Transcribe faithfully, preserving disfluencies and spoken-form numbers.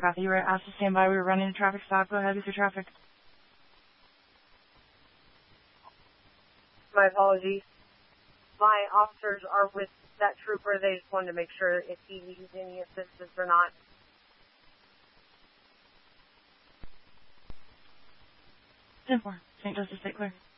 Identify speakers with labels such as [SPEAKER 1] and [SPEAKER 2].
[SPEAKER 1] forgot that you were asked to stand by. We were running a traffic stop. Go ahead with your traffic.
[SPEAKER 2] My apologies. My officers are with that trooper. They just wanted to make sure if he needs any assistance or not.
[SPEAKER 1] ten four. Saint Joseph State Clear.